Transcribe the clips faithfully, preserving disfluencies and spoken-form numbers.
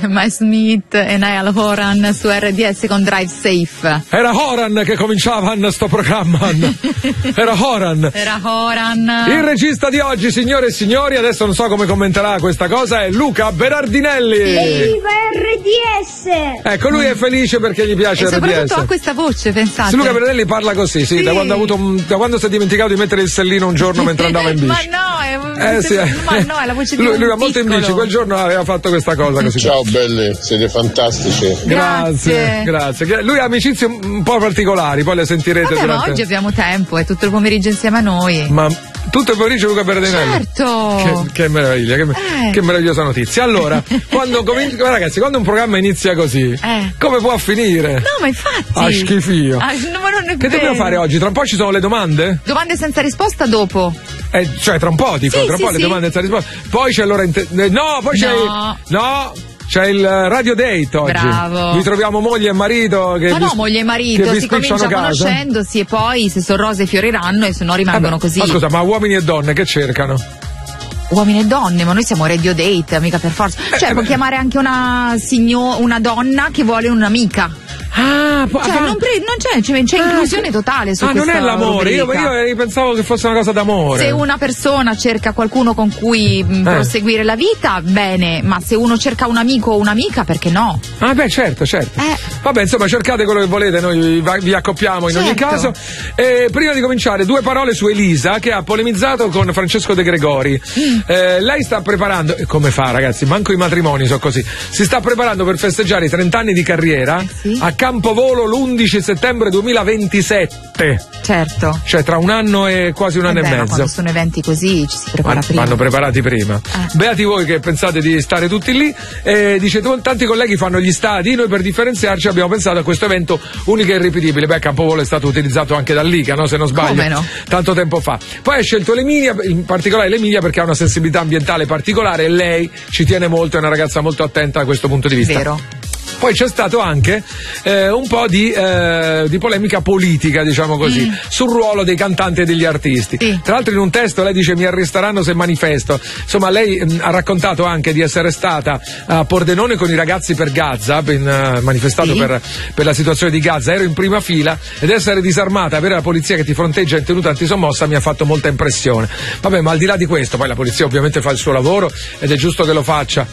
Mike Smith e Niall Horan su R D S con Drive Safe. Era Horan che cominciava a sto programma. Era Horan. Era Horan. Il regista di oggi, signore e signori, adesso non so come commenterà questa cosa, è Luca Berardinelli. Viva R D S! Ecco, lui è felice perché gli piace e R D S. soprattutto ha questa voce, pensate. Luca Berardinelli parla così, sì, sì. Da, quando ha avuto un, da quando si è dimenticato di mettere il sellino un giorno mentre andava in bici. Ma no, è, eh, sì, ma no, è la voce di lui, un lui va molto in bici, quel giorno aveva fatto questa cosa così. Ciao belli, siete fantastici. Grazie, grazie. grazie. Lui ha amicizie un po' particolari, poi le sentirete. Vabbè, durante... ma oggi abbiamo tempo, è tutto il pomeriggio insieme a noi. Ma tutto il pomeriggio Luca Berardinelli? Certo. Che, che meraviglia, che, eh. che meravigliosa notizia. Allora, quando cominci, ragazzi, quando un programma inizia così, eh. come può finire? No, ma infatti. A schifio. Ah, no, ma non è che vero. dobbiamo fare oggi? Tra un po' ci sono le domande? Domande senza risposta dopo. Eh, cioè, tra un po' dico, sì, tra un sì, po' sì. le domande senza risposta. Poi c'è l'ora inter... No, poi c'è. No. No. C'è il radio date oggi. Bravo. Vi troviamo moglie e marito che Ma vi, no, moglie e marito, vi si comincia casa. conoscendosi e poi se sono rose fioriranno e se no rimangono Vabbè, così. Ma scusa, ma uomini e donne che cercano? Uomini e donne, ma noi siamo radio date, mica per forza. Cioè, eh, può beh. chiamare anche una signor, una donna che vuole un'amica. Ah, po- Cioè, ah, non, pre- non c'è, c'è, c'è ah, inclusione totale su ah, questa non è l'amore, io, rubrica. io pensavo che fosse una cosa d'amore. Se una persona cerca qualcuno con cui mh, Eh. proseguire la vita, bene, ma se uno cerca un amico o un'amica, perché no? Ah beh, certo, certo. Eh. Vabbè, insomma, cercate quello che volete, noi vi, vi accoppiamo in ogni Certo. caso. E prima di cominciare, due parole su Elisa che ha polemizzato con Francesco De Gregori. Mm. Eh, lei sta preparando, e come fa ragazzi, manco i matrimoni sono così, si sta preparando per festeggiare i trenta anni di carriera Eh sì. a Campovolo l'undici settembre duemilaventisette. Certo. Cioè tra un anno e quasi un Eh anno beh, e ma mezzo. quando sono eventi così ci si prepara Ma- prima. Vanno preparati prima. Eh. Beati voi che pensate di stare tutti lì. Eh, dice, tu- tanti colleghi fanno gli stadi, noi per differenziarci abbiamo pensato a questo evento unico e irripetibile. Beh, Campovolo è stato utilizzato anche dall'Ica, no? Se non sbaglio. Come no? Tanto tempo fa. Poi ha scelto l'Emilia, in particolare l'Emilia perché ha una sensibilità ambientale particolare e lei ci tiene molto, è una ragazza molto attenta da questo punto di vista. Vero. Poi c'è stato anche eh, un po' di, eh, di polemica politica, diciamo così, Mm. sul ruolo dei cantanti e degli artisti. Sì. Tra l'altro in un testo lei dice mi arresteranno se manifesto. Insomma, lei mh, ha raccontato anche di essere stata a Pordenone con i ragazzi per Gaza, ben, uh, manifestato Sì. per, per la situazione di Gaza, ero in prima fila ed essere disarmata, avere la polizia che ti fronteggia in tenuta antisommossa mi ha fatto molta impressione. Vabbè, ma al di là di questo, poi la polizia ovviamente fa il suo lavoro ed è giusto che lo faccia.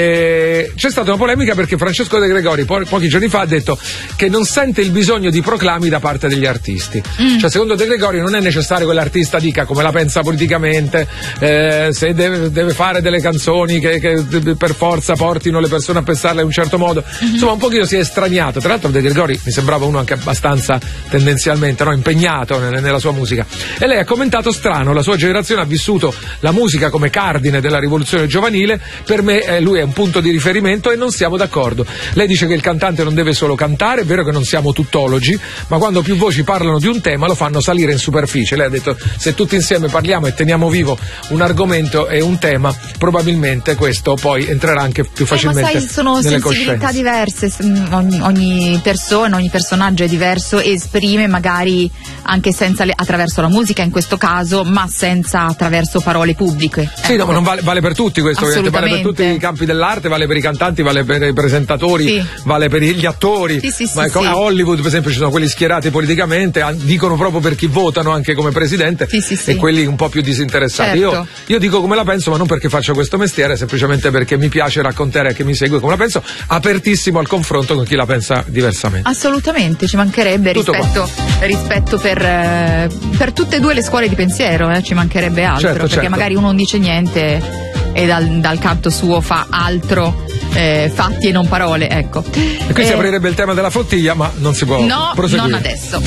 E c'è stata una polemica perché Francesco De Gregori po- pochi giorni fa ha detto che non sente il bisogno di proclami da parte degli artisti. Mm. Cioè, secondo De Gregori non è necessario che l'artista dica come la pensa politicamente, eh, se deve, deve fare delle canzoni che, che per forza portino le persone a pensarle in un certo modo. Mm-hmm. Insomma, un pochino si è estraniato. Tra l'altro De Gregori mi sembrava uno anche abbastanza tendenzialmente, no, impegnato nel- nella sua musica. E lei ha commentato: strano, la sua generazione ha vissuto la musica come cardine della rivoluzione giovanile, per me eh, lui è un punto di riferimento e non siamo d'accordo. Lei dice che il cantante non deve solo cantare, è vero che non siamo tuttologi, ma quando più voci parlano di un tema lo fanno salire in superficie. Lei ha detto: se tutti insieme parliamo e teniamo vivo un argomento e un tema, probabilmente questo poi entrerà anche più facilmente Eh, ma sai, sono nelle sensibilità coscienze. diverse, s- mh, ogni, ogni persona, ogni personaggio è diverso e esprime magari anche senza le- attraverso la musica in questo caso, ma senza attraverso parole pubbliche. Sì, no, Ecco. ma non vale, vale per tutti questo, ovviamente, vale per tutti i campi dell'arte, vale per i cantanti, vale per i presentatori, Sì. vale per gli attori. Sì, sì, sì, ma ecco, sì. a Hollywood, per esempio, ci sono quelli schierati politicamente, an- dicono proprio per chi votano anche come presidente, Sì, sì, sì. e quelli un po' più disinteressati. Certo. Io, io dico come la penso, ma non perché faccio questo mestiere, semplicemente perché mi piace raccontare a chi mi segue come la penso, apertissimo al confronto con chi la pensa diversamente. Assolutamente, ci mancherebbe Tutto rispetto, rispetto per, eh, per tutte e due le scuole di pensiero, eh, ci mancherebbe altro, Certo, perché certo. magari uno non dice niente e dal, dal canto suo fa altro, eh, fatti e non parole, ecco. E qui si Eh, aprirebbe il tema della flottiglia, ma non si può no, proseguire. non adesso.